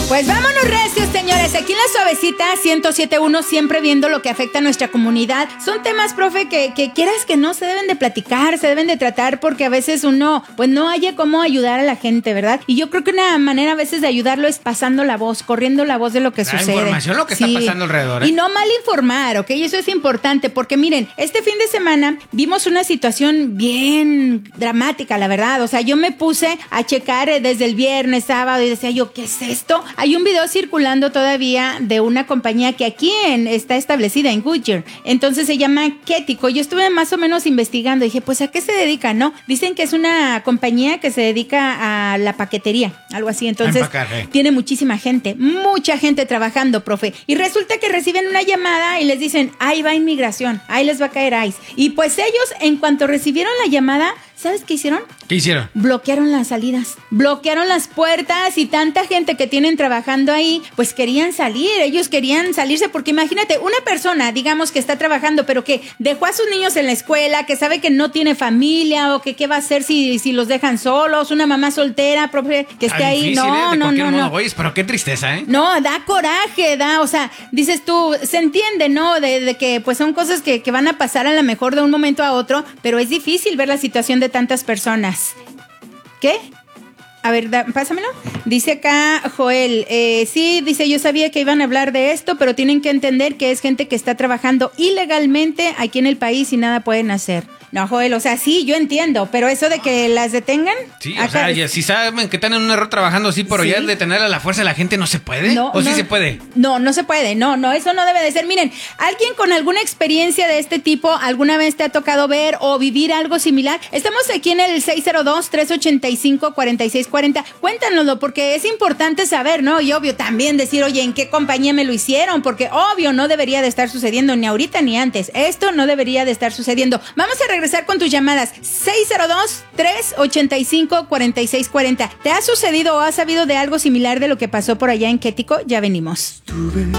Pues vámonos recios, señores. Aquí en la Suavecita 107.1, siempre viendo lo que afecta a nuestra comunidad. Son temas, profe, que quieras que no se deben de platicar, se deben de tratar, porque a veces uno, pues no haya cómo ayudar a la gente, ¿verdad? Y yo creo que una manera a veces de ayudarlo es pasando la voz, corriendo la voz de lo que sucede. La información, lo que está pasando alrededor, ¿eh? Y no mal informar, ¿ok? Eso es importante, porque miren, este fin de semana vimos una situación bien dramática, la verdad. O sea, yo me puse a checar desde el viernes, sábado, y decía yo, ¿qué es esto? Hay un video circulando todavía de una compañía que aquí está establecida en Goodyear. Entonces se llama Quetico. Yo estuve más o menos investigando. Dije, pues, ¿a qué se dedica? No, dicen que es una compañía que se dedica a la paquetería, algo así. Entonces, tiene mucha gente trabajando, profe. Y resulta que reciben una llamada y les dicen, ahí va inmigración, ahí les va a caer ICE. Y pues ellos, en cuanto recibieron la llamada, ¿sabes qué hicieron? ¿Qué hicieron? Bloquearon las salidas, bloquearon las puertas, y tanta gente que tienen trabajando ahí, pues querían salir, ellos querían salirse, porque imagínate, una persona, digamos, que está trabajando, pero que dejó a sus niños en la escuela, que sabe que no tiene familia, o que qué va a hacer si los dejan solos, una mamá soltera, profe, que esté ahí. Difícil, No. Oye, pero qué tristeza, ¿eh? No, da coraje, o sea, dices tú, se entiende, ¿no? De que pues son cosas que van a pasar a lo mejor de un momento a otro, pero es difícil ver la situación de tantas personas. ¿Qué? A ver, pásamelo. Dice acá Joel, sí, dice, yo sabía que iban a hablar de esto, pero tienen que entender que es gente que está trabajando ilegalmente aquí en el país y nada pueden hacer. No, Joel, o sea, sí, yo entiendo, pero eso de que las detengan... Sí, o sea, ya, si saben que están en un error trabajando así, pero ya detener a la fuerza de la gente no se puede. No, ¿O sí se puede? No se puede, no, eso no debe de ser. Miren, alguien con alguna experiencia de este tipo, ¿alguna vez te ha tocado ver o vivir algo similar? Estamos aquí en el 602-385-4640. Cuéntanoslo, porque es importante saber, ¿no? Y obvio también decir, oye, ¿en qué compañía me lo hicieron? Porque obvio no debería de estar sucediendo ni ahorita ni antes. Esto no debería de estar sucediendo. Vamos a regresar con tus llamadas. 602-385-4640. ¿Te ha sucedido o has sabido de algo similar de lo que pasó por allá en Quetico? Ya venimos.